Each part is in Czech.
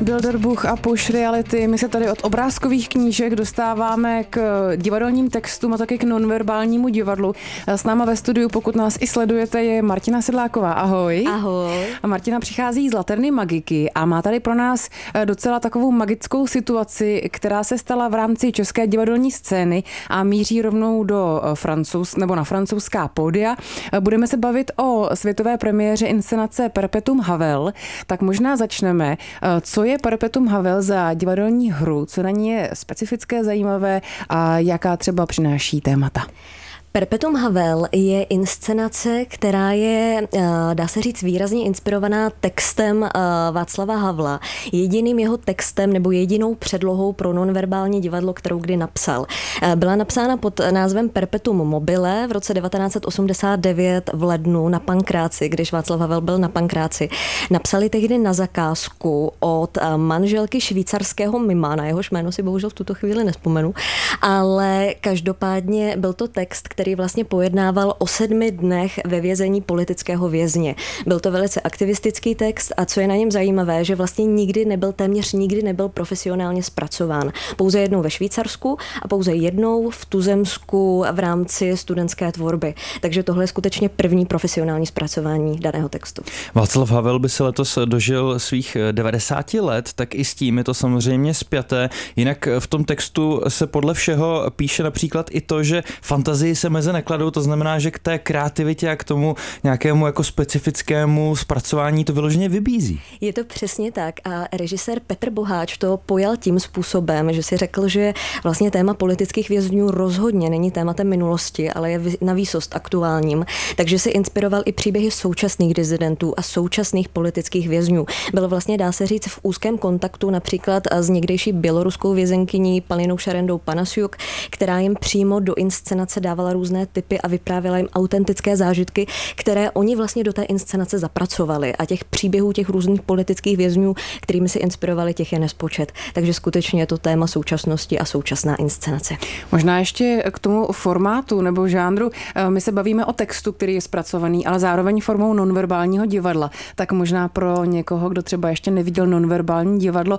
Bilderbuch a push reality. My se tady od obrázkových knížek dostáváme k divadelním textům a taky k nonverbálnímu divadlu. S náma ve studiu, pokud nás i sledujete, je Martina Sedláková. Ahoj. Ahoj. A Martina přichází z Laterny magiky a má tady pro nás docela takovou magickou situaci, která se stala v rámci české divadelní scény a míří rovnou do na francouzská pódia. Budeme se bavit o světové premiéře inscenace Perpetuum Havel. Tak možná začneme. Co je Perpetuum Havel za divadelní hru? Co na ní je specifické, zajímavé a jaká třeba přináší témata? Perpetuum Havel je inscenace, která je, dá se říct, výrazně inspirovaná textem Václava Havla. Jediným jeho textem nebo jedinou předlohou pro nonverbální divadlo, kterou kdy napsal. Byla napsána pod názvem Perpetuum mobile v roce 1989 v lednu na Pankráci, když Václav Havel byl na Pankráci. Napsali tehdy na zakázku od manželky švýcarského mima, na jehož jméno si bohužel v tuto chvíli nespomenu, ale každopádně byl to text, který vlastně pojednával o 7 dnech ve vězení politického vězně. Byl to velice aktivistický text a co je na něm zajímavé, že vlastně téměř nikdy nebyl profesionálně zpracován. Pouze jednou ve Švýcarsku a pouze jednou v tuzemsku v rámci studentské tvorby. Takže tohle je skutečně první profesionální zpracování daného textu. Václav Havel by se letos dožil svých 90 let, tak i s tím je to samozřejmě spjaté. Jinak v tom textu se podle všeho píše například i to, že fantazii se meze nekladou, to znamená, že k té kreativitě a k tomu nějakému jako specifickému zpracování to vyloženě vybízí. Je to přesně tak a režisér Petr Boháč to pojal tím způsobem, že si řekl, že vlastně téma politických vězňů rozhodně není tématem minulosti, ale je navýsost aktuálním. Takže se inspiroval i příběhy současných disidentů a současných politických vězňů. Byl vlastně, dá se říct, v úzkém kontaktu například s někdejší běloruskou vězenkyní Palinou Šarendou Panasiuk, která jim přímo do inscenace dávala různé typy a vyprávěla jim autentické zážitky, které oni vlastně do té inscenace zapracovali. A těch příběhů těch různých politických vězňů, kterými se inspirovali, těch je nespočet. Takže skutečně je to téma současnosti a současná inscenace. Možná ještě k tomu formátu nebo žánru. My se bavíme o textu, který je zpracovaný, ale zároveň formou nonverbálního divadla. Tak možná pro někoho, kdo třeba ještě neviděl nonverbální divadlo,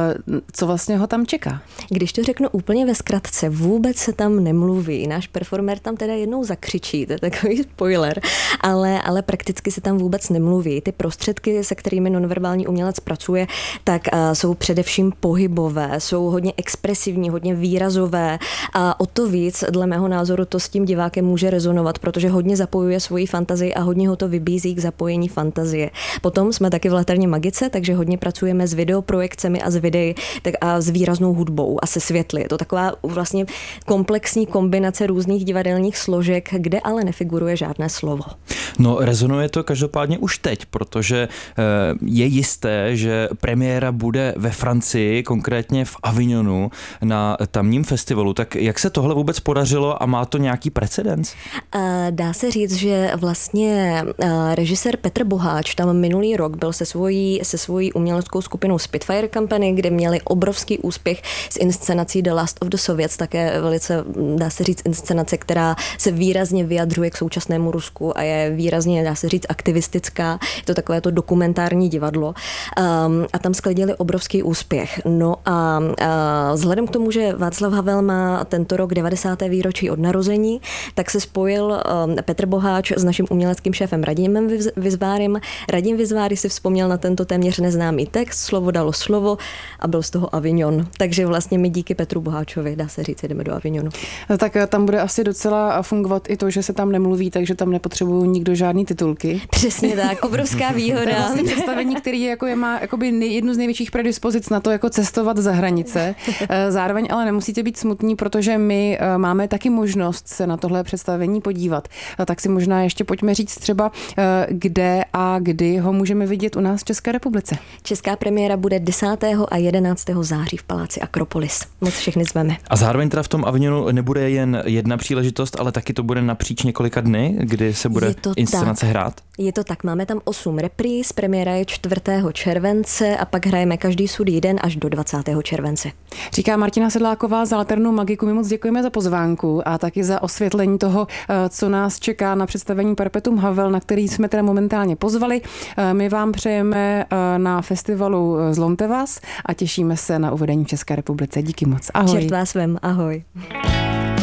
co vlastně ho tam čeká? Když to řeknu úplně ve zkratce, vůbec se tam nemluví. Náš performer tam teda jednou zakřičí, to je takový spoiler, ale prakticky se tam vůbec nemluví. Ty prostředky, se kterými nonverbální umělec pracuje, tak jsou především pohybové, jsou hodně expresivní, hodně výrazové a o to víc, dle mého názoru, to s tím divákem může rezonovat, protože hodně zapojuje svoji fantazii a hodně ho to vybízí k zapojení fantazie. Potom jsme taky v Laterně magice, takže hodně pracujeme s videoprojekcemi a s videí a s výraznou hudbou a se světly. Je to taková vlastně komplexní kombinace různých divadelních složek, kde ale nefiguruje žádné slovo. No, rezonuje to každopádně už teď, protože je jisté, že premiéra bude ve Francii, konkrétně v Avignonu, na tamním festivalu. Tak jak se tohle vůbec podařilo a má to nějaký precedens? Dá se říct, že vlastně režisér Petr Boháč tam minulý rok byl se svojí uměleckou skupinou Spitfire Company, kde měli obrovský úspěch s inscenací The Last of the Soviets, také velice, dá se říct, inscenace, která se výrazně vyjadřuje k současnému Rusku a je výrazně, dá se říct, aktivistická. Je to takové to dokumentární divadlo. A tam sklidili obrovský úspěch. No a vzhledem k tomu, že Václav Havel má tento rok 90. výročí od narození, tak se spojil Petr Boháč s naším uměleckým šéfem Radimem Vizvárem. Radim Vizváry si vzpomněl na tento téměř neznámý text, slovo dalo slovo a byl z toho Avignon. Takže vlastně my díky Petru Boháčovi, dá se říct, jdeme do Avignonu. Tak tam bude asi docela fungovat i to, že se tam nemluví, takže tam nepotřebují nikdo žádný titulky. Přesně tak, obrovská výhoda. To je vlastně představení, který má jednu z největších predispozic na to, jako cestovat za hranice. Zároveň ale nemusíte být smutní, protože my máme taky možnost se na tohle představení podívat. Tak si možná ještě pojďme říct třeba, kde a kdy ho můžeme vidět u nás v České republice. Česká premiéra bude 10. a 11. září v Paláci Akropolis. Moc všechny zveme. A zároveň teda v tom Avignonu nebude jen jedna příležitost záležitost, ale taky to bude napříč několika dny, kdy se bude inscenace hrát? Je to tak, máme tam 8 repríz, premiéra je 4. července a pak hrajeme každý sudý den až do 20. července. Říká Martina Sedláková za Laternou magiku. My moc děkujeme za pozvánku a taky za osvětlení toho, co nás čeká na představení Perpetuum Havel, na který jsme teda momentálně pozvali. My vám přejeme na festivalu Zlomte vás a těšíme se na uvedení v České republice. Díky moc. Ahoj. Čert vás vem, ahoj.